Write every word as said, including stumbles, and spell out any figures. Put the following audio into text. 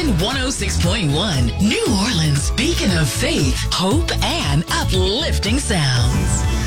Sun one oh six point one, New Orleans, beacon of faith, hope, and uplifting sounds.